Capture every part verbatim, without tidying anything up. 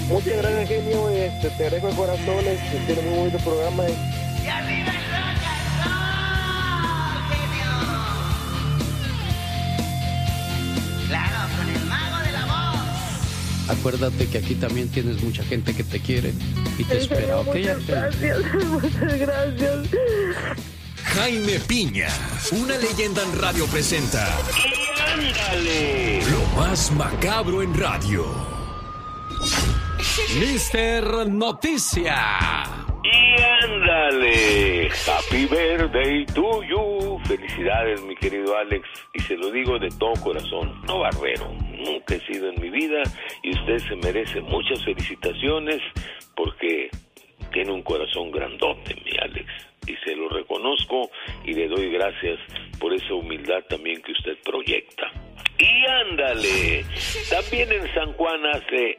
Muchas gracias, genio. Este, te agradezco de corazón. Este, tiene muy bonito programa. ¡Y arriba el rock and roll, genio! Claro, con el mago de la voz. Acuérdate que aquí también tienes mucha gente que te quiere y te Sí, espera, genio, ¿ok? muchas gracias, muchas gracias. Jaime Piña, una leyenda en radio presenta. ¡Y ándale! Lo más macabro en radio. mister Noticia. Y ándale, happy birthday to you. Felicidades, mi querido Alex, y se lo digo de todo corazón. No barbero, nunca he sido en mi vida, y usted se merece muchas felicitaciones porque tiene un corazón grandote, mi Alex, y se lo reconozco y le doy gracias por esa humildad también que usted proyecta. Y ándale, también en San Juan hace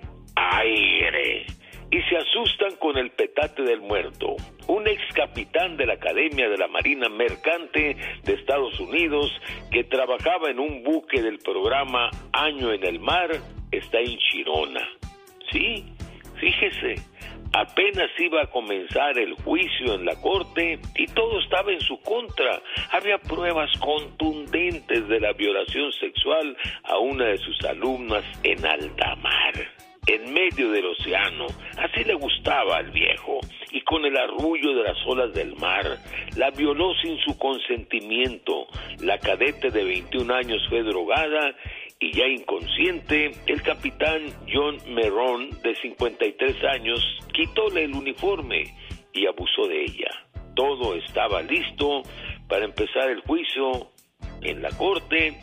aire y se asustan con el petate del muerto. Un ex capitán de la Academia de la Marina Mercante de Estados Unidos que trabajaba en un buque del programa Año en el Mar está en Chirona. Sí, fíjese, apenas iba a comenzar el juicio en la corte y todo estaba en su contra. Había pruebas contundentes de la violación sexual a una de sus alumnas en alta mar, en medio del océano. Así le gustaba al viejo, y con el arrullo de las olas del mar la violó sin su consentimiento. La cadete de veintiún años fue drogada y ya inconsciente. El capitán John Merron, de cincuenta y tres años, quitóle el uniforme y abusó de ella. Todo estaba listo para empezar el juicio en la corte,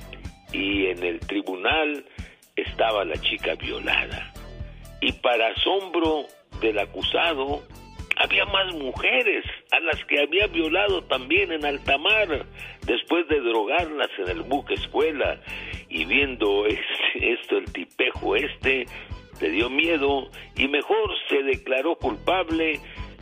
y en el tribunal estaba la chica violada. Y para asombro del acusado, había más mujeres a las que había violado también en alta mar, después de drogarlas en el buque escuela. Y viendo este, esto, el tipejo este le dio miedo y mejor se declaró culpable.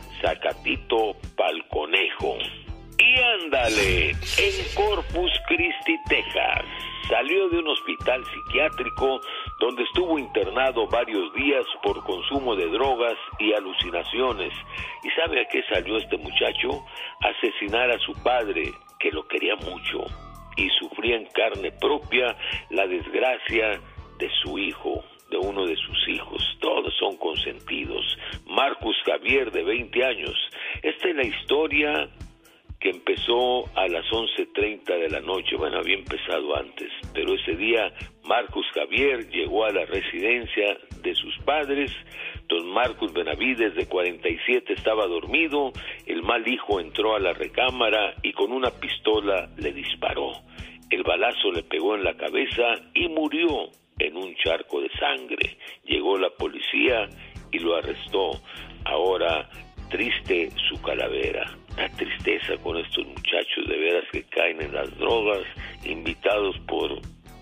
Sacatito pa'l conejo. Y ándale, en Corpus Christi, Texas, salió de un hospital psiquiátrico donde estuvo internado varios días por consumo de drogas y alucinaciones. ¿Y sabe a qué salió este muchacho? A asesinar a su padre, que lo quería mucho, y sufría en carne propia la desgracia de su hijo, de uno de sus hijos. Todos son consentidos. Marcus Javier, de veinte años. Esta es la historia que empezó a las once treinta de la noche. Bueno, había empezado antes, pero ese día Marcus Javier llegó a la residencia de sus padres. Don Marcus Benavides, de cuarenta y siete, estaba dormido. El mal hijo entró a la recámara y con una pistola le disparó. El balazo le pegó en la cabeza y murió en un charco de sangre. Llegó la policía y lo arrestó. Ahora, triste su calavera. La tristeza con estos muchachos de veras que caen en las drogas, invitados por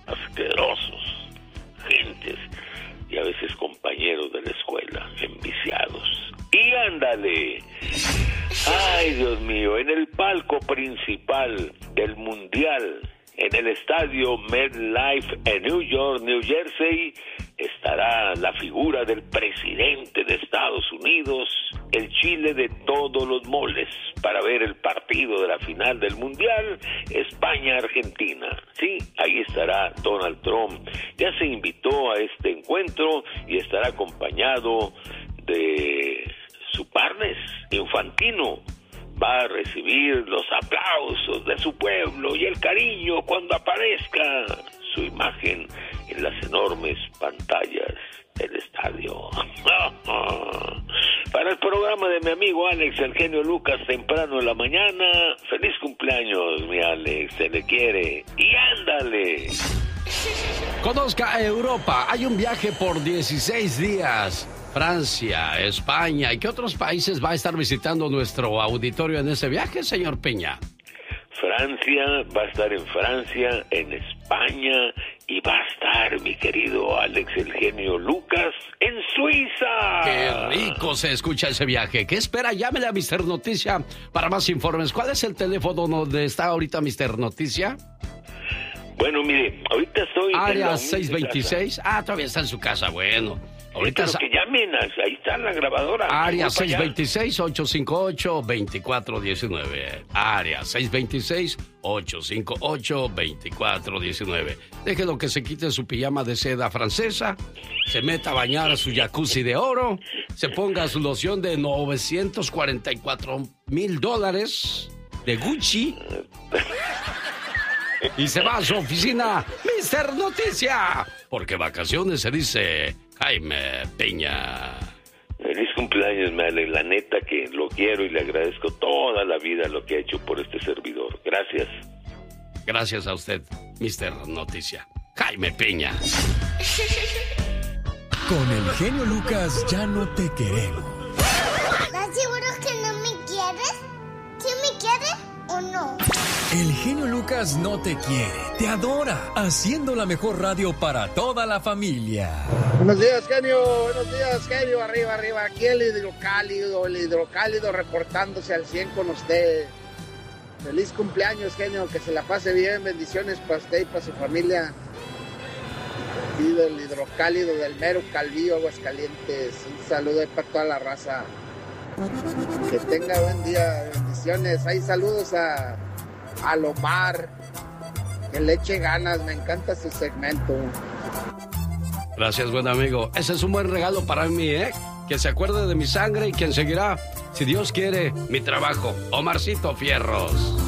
asquerosos gentes y a veces compañeros de la escuela, enviciados. Y ándale, ay Dios mío, en el palco principal del Mundial, en el estadio MetLife en New York, New Jersey, estará la figura del presidente de Estados Unidos, el chile de todos los moles, para ver el partido de la final del Mundial, España-Argentina. Sí, ahí estará Donald Trump. Ya se invitó a este encuentro y estará acompañado de su partner, Infantino. Va a recibir los aplausos de su pueblo y el cariño cuando aparezca su imagen en las enormes pantallas del estadio. Para el programa de mi amigo Alex, el genio Lucas, temprano en la mañana, feliz cumpleaños, mi Alex, se le quiere. Y ándale. Conozca Europa, hay un viaje por dieciséis días. Francia, España, ¿y qué otros países va a estar visitando nuestro auditorio en ese viaje, señor Piña? Francia, va a estar en Francia, en España, y va a estar, mi querido Alex, el genio Lucas, en Suiza. ¡Qué rico se escucha ese viaje! ¿Qué espera? Llámele a mister Noticia para más informes. ¿Cuál es el teléfono donde está ahorita mister Noticia? Bueno, mire, ahorita estoy Área en la seiscientos veintiséis. Ah, todavía está en su casa, bueno. Ahorita Pero sa- que llamen, ahí está la grabadora. Área Voy para seis allá. dos seis, ocho cinco ocho, dos cuatro uno nueve. Área seis dos seis, ocho cinco ocho, dos cuatro uno nueve. Déjelo que se quite su pijama de seda francesa, se meta a bañar a su jacuzzi de oro, se ponga su loción de novecientos cuarenta y cuatro mil dólares de Gucci y se va a su oficina, mister Noticia, porque vacaciones se dice Jaime Piña. Feliz cumpleaños, me ale. La neta que lo quiero y le agradezco toda la vida lo que ha hecho por este servidor. Gracias. Gracias a usted, mister Noticia. Jaime Piña. Con el genio Lucas ya no te queremos. ¿Estás seguro que no me quieres? ¿Sí me quieres o no? El genio Lucas no te quiere, te adora, haciendo la mejor radio para toda la familia. Buenos días, genio. Buenos días, genio. Arriba, arriba. Aquí el hidrocálido, el hidrocálido reportándose al cien con usted. Feliz cumpleaños, genio. Que se la pase bien. Bendiciones para usted y para su familia. Aquí del hidrocálido del mero Calvillo, Aguascalientes. Un saludo ahí para toda la raza. Que tenga buen día. Bendiciones. Ahí saludos a, a Lomar. Que le eche ganas. Me encanta su segmento. Gracias, buen amigo. Ese es un buen regalo para mí, ¿eh? Que se acuerde de mi sangre y quien seguirá, si Dios quiere, mi trabajo. Omarcito Fierros.